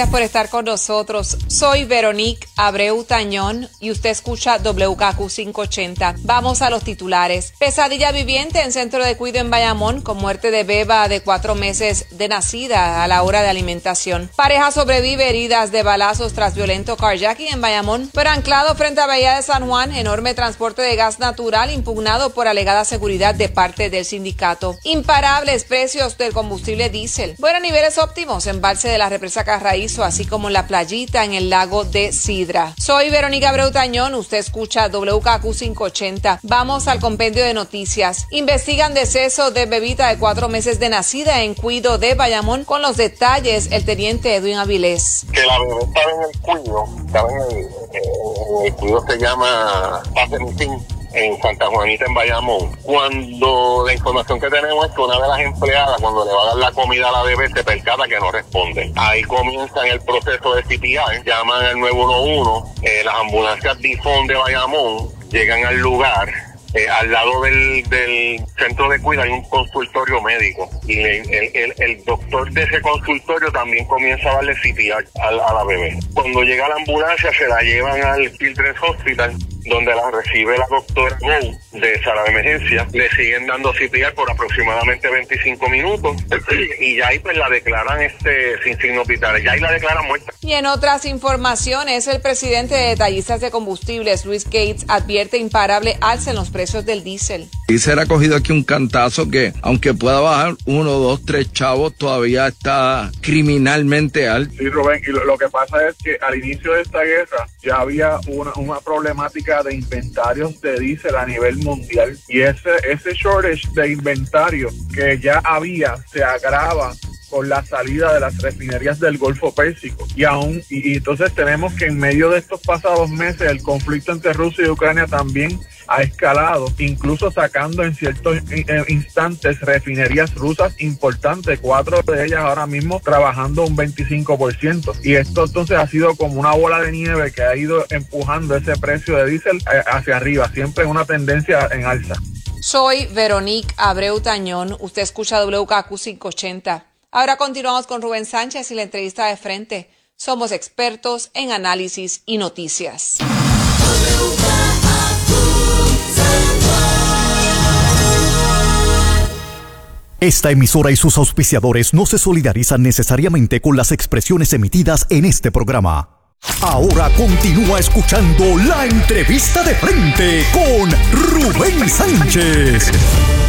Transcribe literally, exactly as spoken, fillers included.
Gracias por estar con nosotros. Soy Veronique Abreu Tañón y usted escucha W K Q quinientos ochenta. Vamos a los titulares. Pesadilla viviente en centro de cuido en Bayamón con muerte de beba de cuatro meses de nacida a la hora de alimentación. Pareja sobrevive heridas de balazos tras violento carjacking en Bayamón. Pero anclado frente a Bahía de San Juan, enorme transporte de gas natural impugnado por alegada seguridad de parte del sindicato. Imparables precios del combustible diésel. Buenos niveles óptimos embalse de la represa Carraízo, así como en la playita en el lago de Sidra. Soy Verónica Abreu Tañón, usted escucha W K Q quinientos ochenta. Vamos al compendio de noticias. Investigan deceso de bebita de cuatro meses de nacida en cuido de Bayamón. Con los detalles, el teniente Edwin Avilés. Que la bebé estaba en el cuido, estaba en el, en el cuido se llama Pacemitín, en Santa Juanita, en Bayamón. Cuando la información que tenemos es que una de las empleadas, cuando le va a dar la comida a la bebé, se percata que no responde. Ahí comienzan el proceso de C P R, llaman al nueve uno uno, eh, las ambulancias DIFON de Bayamón llegan al lugar. Eh, al lado del, del centro de cuidado hay un consultorio médico y el, el, el doctor de ese consultorio también comienza a darle C P R a, a la bebé. Cuando llega la ambulancia se la llevan al Children's Hospital, donde la recibe la doctora Go de sala de emergencia. Le siguen dando C P R por aproximadamente veinticinco minutos y ya ahí pues la declaran este sin signos vitales, ya ahí la declaran muerta. Y en otras informaciones, el presidente de Detallistas de Combustibles, Luis Gates, advierte imparable alza en los precios del diésel. Y será cogido aquí un cantazo que, aunque pueda bajar uno, dos, tres chavos, todavía está criminalmente alto. Sí, Rubén, y lo, lo que pasa es que al inicio de esta guerra ya había una, una problemática de inventarios de diésel a nivel mundial y ese, ese shortage de inventario que ya había se agrava con la salida de las refinerías del Golfo Pérsico y aún y, y entonces tenemos que en medio de estos pasados meses el conflicto entre Rusia y Ucrania también ha escalado, incluso sacando en ciertos instantes refinerías rusas importantes, cuatro de ellas ahora mismo trabajando un veinticinco por ciento. Y esto entonces ha sido como una bola de nieve que ha ido empujando ese precio de diésel hacia arriba, siempre en una tendencia en alza. Soy Veronique Abreu Tañón, usted escucha W K Q quinientos ochenta. Ahora continuamos con Rubén Sánchez y la entrevista de frente. Somos expertos en análisis y noticias. Esta emisora y sus auspiciadores no se solidarizan necesariamente con las expresiones emitidas en este programa. Ahora continúa escuchando la entrevista de frente con Rubén Sánchez.